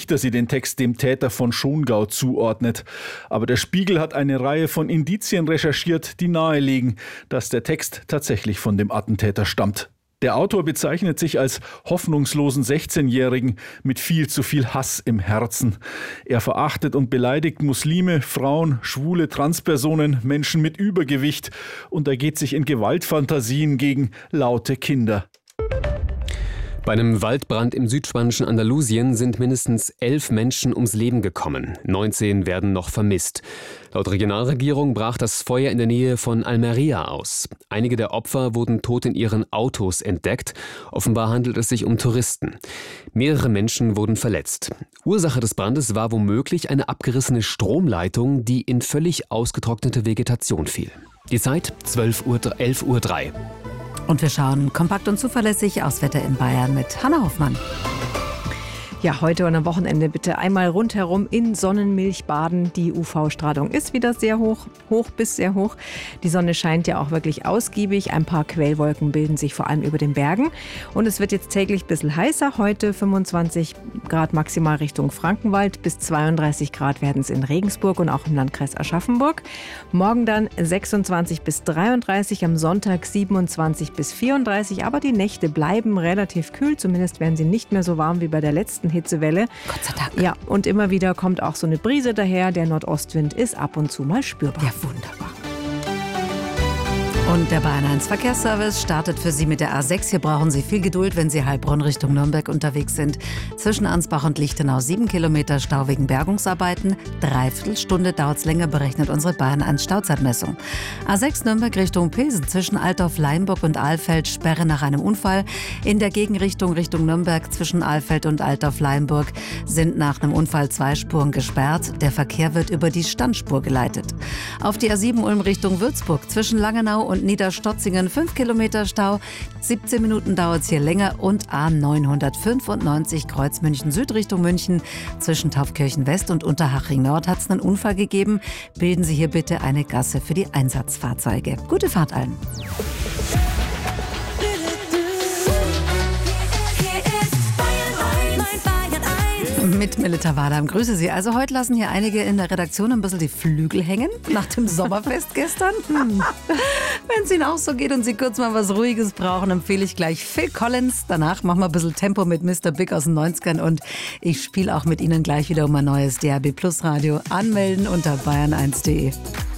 Richter sie den Text dem Täter von Schongau zuordnet. Aber der Spiegel hat eine Reihe von Indizien recherchiert, die nahelegen, dass der Text tatsächlich von dem Attentäter stammt. Der Autor bezeichnet sich als hoffnungslosen 16-Jährigen mit viel zu viel Hass im Herzen. Er verachtet und beleidigt Muslime, Frauen, schwule Transpersonen, Menschen mit Übergewicht und ergeht sich in Gewaltfantasien gegen laute Kinder. Bei einem Waldbrand im südspanischen Andalusien sind mindestens 11 Menschen ums Leben gekommen. 19 werden noch vermisst. Laut Regionalregierung brach das Feuer in der Nähe von Almería aus. Einige der Opfer wurden tot in ihren Autos entdeckt. Offenbar handelt es sich um Touristen. Mehrere Menschen wurden verletzt. Ursache des Brandes war womöglich eine abgerissene Stromleitung, die in völlig ausgetrocknete Vegetation fiel. Die Zeit 11:03 Uhr. Und wir schauen kompakt und zuverlässig aufs Wetter in Bayern mit Hanna Hoffmann. Ja, heute und am Wochenende bitte einmal rundherum in Sonnenmilch baden. Die UV-Strahlung ist wieder sehr hoch bis sehr hoch. Die Sonne scheint ja auch wirklich ausgiebig. Ein paar Quellwolken bilden sich vor allem über den Bergen. Und es wird jetzt täglich ein bisschen heißer. Heute 25 Grad maximal Richtung Frankenwald. Bis 32 Grad werden es in Regensburg und auch im Landkreis Aschaffenburg. Morgen dann 26 bis 33, am Sonntag 27 bis 34. Aber die Nächte bleiben relativ kühl. Zumindest werden sie nicht mehr so warm wie bei der letzten Hitzewelle. Gott sei Dank. Ja, und immer wieder kommt auch so eine Brise daher. Der Nordostwind ist ab und zu mal spürbar. Ja, wunderbar. Und der Bayern 1 Verkehrsservice startet für Sie mit der A6. Hier brauchen Sie viel Geduld, wenn Sie Heilbronn Richtung Nürnberg unterwegs sind. Zwischen Ansbach und Lichtenau 7 Kilometer Stau wegen Bergungsarbeiten. Dreiviertel Stunde dauert es länger, berechnet unsere Bayern 1 Stauzeitmessung. A6 Nürnberg Richtung Pilsen zwischen Altdorf-Leinburg und Alfeld Sperre nach einem Unfall. In der Gegenrichtung Richtung Nürnberg zwischen Alfeld und Altdorf-Leinburg sind nach einem Unfall 2 Spuren gesperrt. Der Verkehr wird über die Standspur geleitet. Auf die A7 Ulm Richtung Würzburg zwischen Langenau und Niederstotzingen 5 Kilometer Stau. 17 Minuten dauert es hier länger. Und A995 Kreuz München Süd Richtung München. Zwischen Taufkirchen West und Unterhaching Nord hat es einen Unfall gegeben. Bilden Sie hier bitte eine Gasse für die Einsatzfahrzeuge. Gute Fahrt allen. Mit Melita Wadam. Grüße Sie. Also heute lassen hier einige in der Redaktion ein bisschen die Flügel hängen nach dem Sommerfest gestern. Wenn es Ihnen auch so geht und Sie kurz mal was Ruhiges brauchen, empfehle ich gleich Phil Collins. Danach machen wir ein bisschen Tempo mit Mr. Big aus den 90ern und ich spiele auch mit Ihnen gleich wieder um ein neues DAB+ Radio. Anmelden unter bayern1.de.